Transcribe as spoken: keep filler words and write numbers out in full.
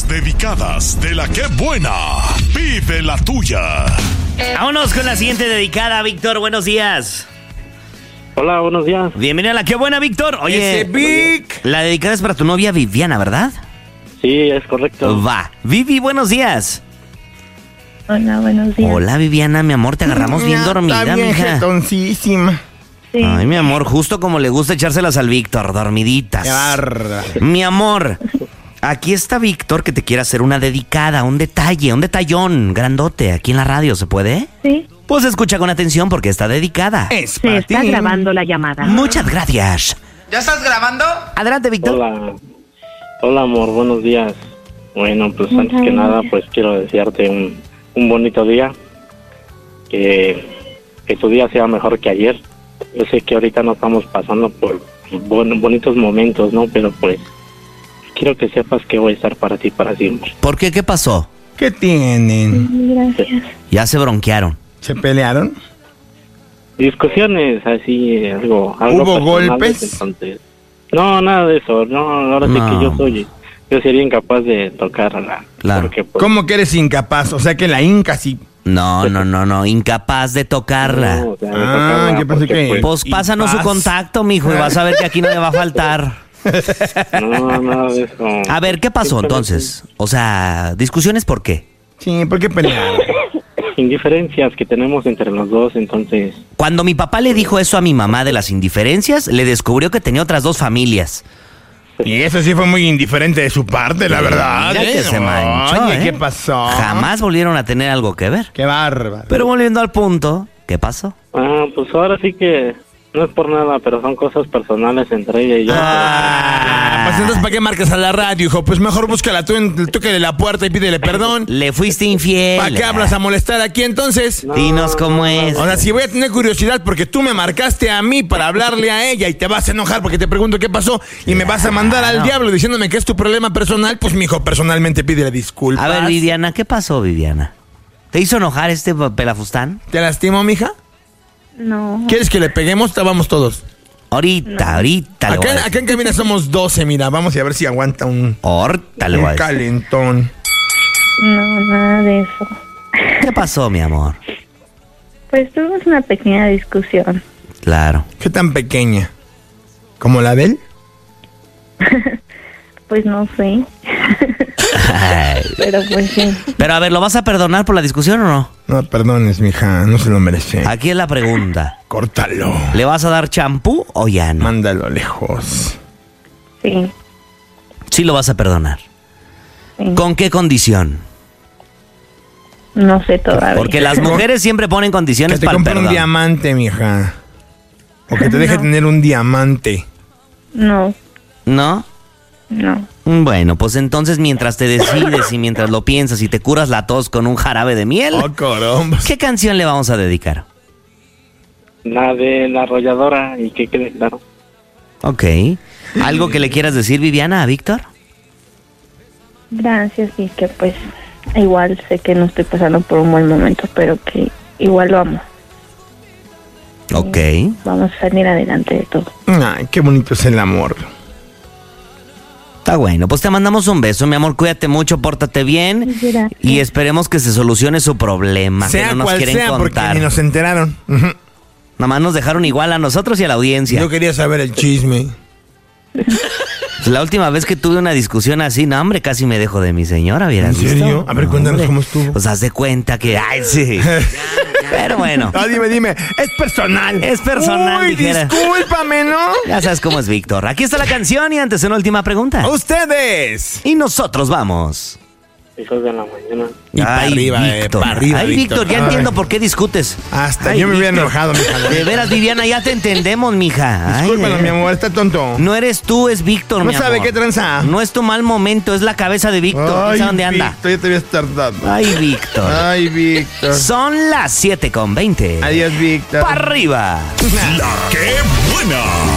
Las dedicadas de la que buena. Vive la tuya. Vámonos con la siguiente dedicada, Víctor. Buenos días. Hola, buenos días. Bienvenido a la que buena, Víctor. Oye, Ese Vic. la dedicada es para tu novia Viviana, ¿verdad? Sí, es correcto. Va. Vivi, buenos días. Hola, buenos días. Hola, Viviana, mi amor, te agarramos bien dormida, Está bien mija. jetoncísima. Sí. Ay, mi amor, justo como le gusta echárselas al Víctor, dormiditas. Qué barra. Mi amor, aquí está Víctor que te quiere hacer una dedicada, un detalle, un detallón grandote aquí en la radio, ¿se puede? Sí. Pues escucha con atención porque está dedicada. Es Se para está ti. grabando la llamada. Muchas gracias. ¿Ya estás grabando? Adelante, Víctor. Hola. Hola, amor, buenos días. Bueno, pues Muchas antes que nada, gracias. pues quiero desearte un, un bonito día. Que, que tu día sea mejor que ayer. Yo sé que ahorita no estamos pasando por bon- bonitos momentos, ¿no? Pero pues quiero que sepas que voy a estar para ti para siempre. ¿Por qué? ¿Qué pasó? ¿Qué tienen? Gracias. Ya se bronquearon. ¿Se pelearon? Discusiones así, algo, algo ¿Hubo personales, golpes? Entonces, no, nada de eso. No, ahora sí No. que yo soy, yo sería incapaz de tocarla. Claro. Porque, pues, ¿Cómo que eres incapaz? O sea que la inca sí. No, no, no, no, incapaz de tocarla. no, o sea, de Ah, tocarla, yo pensé porque, que- pues, Pues pásanos su paz. contacto, mijo, y vas a ver que aquí no le va a faltar. no, nada de eso. A ver, ¿qué pasó Simplemente entonces? O sea, ¿discusiones por qué? Sí, ¿por qué pelearon? Indiferencias que tenemos entre los dos, entonces. Cuando mi papá le dijo eso a mi mamá de las indiferencias, le descubrió que tenía otras dos familias. Y eso sí fue muy indiferente de su parte, la verdad. Mira ¿eh? que se manchó, Oye, ¿eh? ¿qué pasó? Jamás volvieron a tener algo que ver. Qué bárbaro. Pero volviendo al punto, ¿qué pasó? Ah, pues ahora sí que no es por nada, pero son cosas personales entre ella y yo. Ah, pues entonces, ¿para qué marcas a la radio, hijo? Pues mejor búscala tú, en, tócale la puerta y pídele perdón. Le fuiste infiel. ¿Para qué hablas a molestar aquí entonces? No, Dinos cómo es. O sea, si voy a tener curiosidad porque tú me marcaste a mí para hablarle a ella y te vas a enojar porque te pregunto qué pasó y me vas a mandar al Claro. diablo diciéndome que es tu problema personal, pues mijo, personalmente pídele disculpas. A ver, Viviana, ¿qué pasó, Viviana? ¿Te hizo enojar este pelafustán? ¿Te lastimo, mija? No. ¿Quieres que le peguemos? Vamos todos. Ahorita, ahorita le voy a Acá, decir. acá en cabina somos doce, mira, vamos a ver si aguanta un, Ahorita le voy a un decir. calentón. No, nada de eso. ¿Qué pasó, mi amor? Pues tuvimos una pequeña discusión. Claro. ¿Qué tan pequeña? ¿Como la de él? Pues no sé. Ay. Pero pues sí. Pero a ver, ¿lo vas a perdonar por la discusión o no? No, perdones, mija, no se lo merece. Aquí es la pregunta. Córtalo. ¿Le vas a dar champú o ya no? Mándalo lejos. Sí. Sí lo vas a perdonar. Sí. ¿Con qué condición? No sé todavía. Porque las mujeres siempre ponen Que condiciones te para el compre un perdón. diamante, mija. O que te deje No. tener un diamante. No, ¿No? no. Bueno, pues entonces mientras te decides y mientras lo piensas y te curas la tos con un jarabe de miel, Oh, caramba. ¿qué canción le vamos a dedicar? La de la arrolladora y que quede claro. Ok. ¿Algo que le quieras decir, Viviana, a Víctor? Gracias y que pues igual sé que no estoy pasando por un buen momento, pero que igual lo amo. Ok. Vamos a salir adelante de todo. Ay, qué bonito es el amor. Está bueno, pues te mandamos un beso, mi amor, cuídate mucho, pórtate bien Gracias. y esperemos que se solucione su problema, Sea que no nos cual quieren sea, porque contar. ni nos enteraron. Ujú. Nada más nos dejaron igual a nosotros y a la audiencia. Yo quería saber el chisme. La última vez que tuve una discusión así, no, hombre, casi me dejo de mi señora, ¿vieras ¿En visto? serio? A ver, No, cuéntanos hombre. cómo estuvo. Pues haz de cuenta que, ay, sí. Pero bueno, No, dime, dime. Es personal. Es personal, Uy, dijera. discúlpame, ¿no? ya sabes cómo es Víctor. Aquí está la canción y antes una última pregunta. Ustedes. Y nosotros vamos. Hijos de la mañana. Y pa' Ay, arriba, eh, Víctor. pa' arriba, Ay, Víctor. Víctor, ya Ay. entiendo por qué discutes. Hasta Ay, yo me hubiera Víctor. enojado, mija. De veras, Viviana, ya te entendemos, mija. Ay, Discúlpalo, de- mi amor, está tonto. No eres tú, es Víctor, No mi sabe amor. qué tranza. No es tu mal momento, es la cabeza de Víctor. ¿Quién Ay, sabe dónde anda? Víctor, ya te habías tardado. Ay, Víctor. Ay, Víctor. Son las siete con veinte. Adiós, Víctor. ¡Para arriba! La que buena.